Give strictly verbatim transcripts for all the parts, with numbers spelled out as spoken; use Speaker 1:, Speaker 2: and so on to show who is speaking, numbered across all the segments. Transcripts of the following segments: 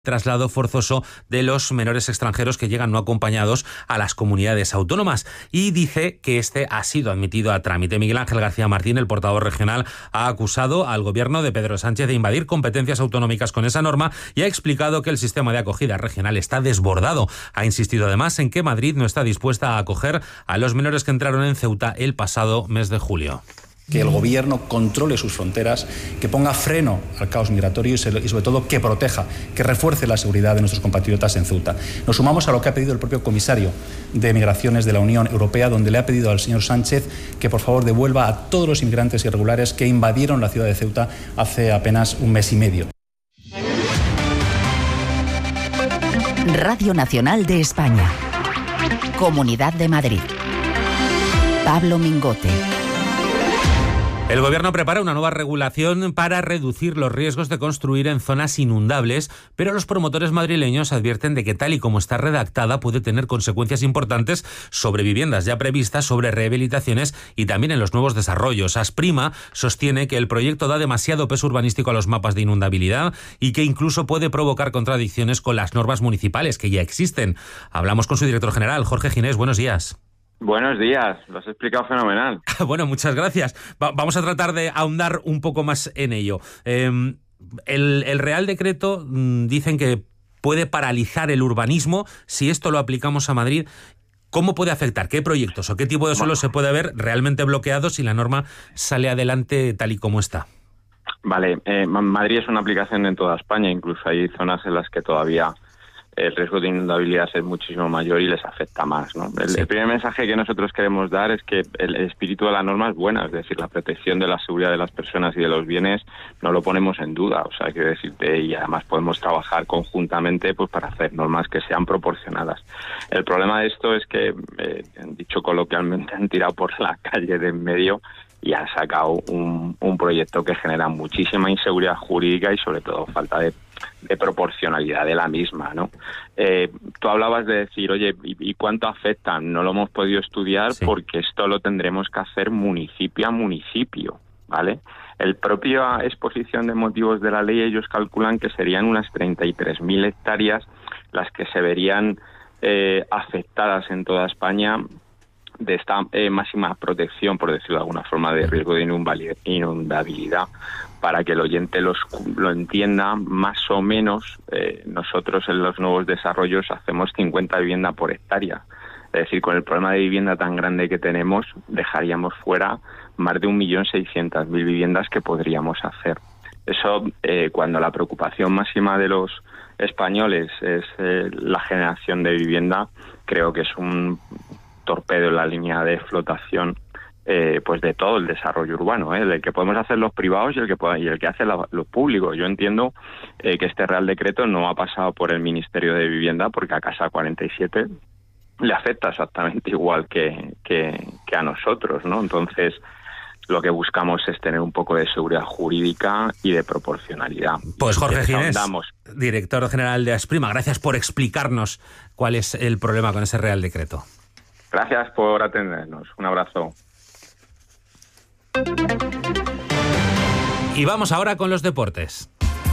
Speaker 1: traslado forzoso de los menores extranjeros que llegan no acompañados a las comunidades autónomas, y dice que este ha sido admitido a trámite. Miguel Ángel García Martín, el portavoz regional, ha acusado al gobierno de Pedro Sánchez de invadir competencias autonómicas con esa norma y ha explicado que el sistema de acogida regional está desbordado. Ha insistido además en que Madrid no está dispuesta a acoger a los menores que entraron en Ceuta el pasado mes de julio.
Speaker 2: Que el gobierno controle sus fronteras, que ponga freno al caos migratorio y sobre todo que proteja, que refuerce la seguridad de nuestros compatriotas en Ceuta. Nos sumamos a lo que ha pedido el propio comisario de Migraciones de la Unión Europea, donde le ha pedido al señor Sánchez que por favor devuelva a todos los inmigrantes irregulares que invadieron la ciudad de Ceuta hace apenas un mes y medio.
Speaker 3: Radio Nacional de España. Comunidad de Madrid. Pablo Mingote.
Speaker 1: El Gobierno prepara una nueva regulación para reducir los riesgos de construir en zonas inundables, pero los promotores madrileños advierten de que tal y como está redactada puede tener consecuencias importantes sobre viviendas ya previstas, sobre rehabilitaciones y también en los nuevos desarrollos. Asprima sostiene que el proyecto da demasiado peso urbanístico a los mapas de inundabilidad y que incluso puede provocar contradicciones con las normas municipales que ya existen. Hablamos con su director general, Jorge Ginés. Buenos días.
Speaker 4: Buenos días, lo has explicado fenomenal.
Speaker 1: Bueno, muchas gracias. Va- vamos a tratar de ahondar un poco más en ello. Eh, el, el Real Decreto mmm, dicen que puede paralizar el urbanismo. Si esto lo aplicamos a Madrid, ¿cómo puede afectar? ¿Qué proyectos o qué tipo de suelo se puede ver realmente bloqueado si la norma sale adelante tal y como está?
Speaker 4: Vale, eh, Madrid es una aplicación en toda España, incluso hay zonas en las que todavía el riesgo de inundabilidad es muchísimo mayor y les afecta más, ¿no? El, sí. el primer mensaje que nosotros queremos dar es que el espíritu de la norma es buena, es decir, la protección de la seguridad de las personas y de los bienes no lo ponemos en duda, o sea, quiero decirte, y además podemos trabajar conjuntamente pues para hacer normas que sean proporcionadas. El problema de esto es que, eh, dicho coloquialmente, han tirado por la calle de en medio y han sacado un, un proyecto que genera muchísima inseguridad jurídica y sobre todo falta de de proporcionalidad de la misma, ¿no? Eh, tú hablabas de decir, oye, ¿y, y cuánto afecta? No lo hemos podido estudiar sí. porque esto lo tendremos que hacer municipio a municipio, ¿vale? El propio exposición de motivos de la ley, ellos calculan que serían unas treinta y tres mil hectáreas las que se verían eh, afectadas en toda España de esta eh, máxima protección, por decirlo de alguna forma, de riesgo de inundabilidad. Para que el oyente los, lo entienda, más o menos, eh, nosotros en los nuevos desarrollos hacemos cincuenta viviendas por hectárea. Es decir, con el problema de vivienda tan grande que tenemos, dejaríamos fuera más de un millón seiscientas mil viviendas que podríamos hacer. Eso, eh, cuando la preocupación máxima de los españoles es eh, la generación de vivienda, creo que es un torpedo en la línea de flotación Eh, pues de todo el desarrollo urbano, ¿eh? El que podemos hacer los privados y el que pueda, y el que hace la, lo público. Yo entiendo eh, que este Real Decreto no ha pasado por el Ministerio de Vivienda porque a Casa cuarenta y siete le afecta exactamente igual que, que, que a nosotros, ¿no? Entonces, lo que buscamos es tener un poco de seguridad jurídica y de proporcionalidad.
Speaker 1: Pues Jorge Ginés, director general de Asprima, gracias por explicarnos cuál es el problema con ese Real Decreto.
Speaker 4: Gracias por atendernos. Un abrazo.
Speaker 1: Y vamos ahora con los deportes.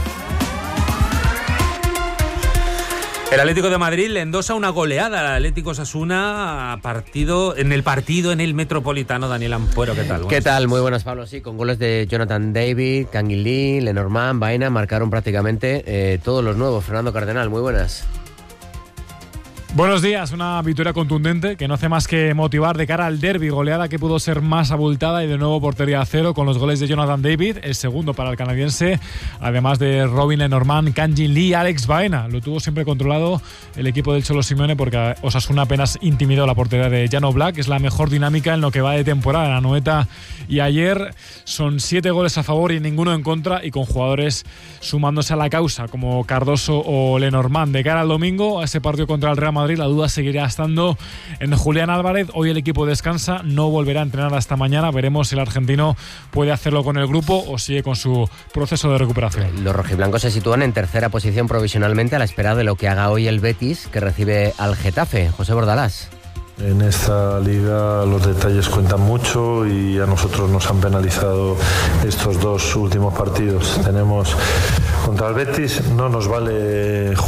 Speaker 1: El Atlético de Madrid le endosa una goleada al Atlético Osasuna partido, en el partido en el Metropolitano. Daniel Ampuero, ¿qué tal?
Speaker 5: ¿Qué tal? Muy buenas, Pablo. Sí, con goles de Jonathan David, Kangin Lee, Lenormand, Baena, marcaron prácticamente eh, todos los nuevos. Fernando Cardenal, muy buenas.
Speaker 6: Buenos días, una victoria contundente que no hace más que motivar de cara al derbi, goleada que pudo ser más abultada y de nuevo portería a cero con los goles de Jonathan David, el segundo para el canadiense, además de Robin Lenormand, Kangin Lee y Alex Baena. Lo tuvo siempre controlado el equipo del Cholo Simeone porque Osasuna apenas intimidó la portería de Jan Oblak. Es la mejor dinámica en lo que va de temporada en Anoeta, y ayer son siete goles a favor y ninguno en contra, y con jugadores sumándose a la causa como Cardoso o Lenormand. De cara al domingo, a ese partido contra el Real Madrid, la duda seguirá estando en Julián Álvarez. Hoy el equipo descansa, no volverá a entrenar hasta mañana. Veremos si el argentino puede hacerlo con el grupo o sigue con su proceso de recuperación.
Speaker 5: Los rojiblancos se sitúan en tercera posición provisionalmente a la espera de lo que haga hoy el Betis, que recibe al Getafe. José Bordalás.
Speaker 7: En esta liga los detalles cuentan mucho y a nosotros nos han penalizado estos dos últimos partidos. Tenemos Contra el Betis no nos vale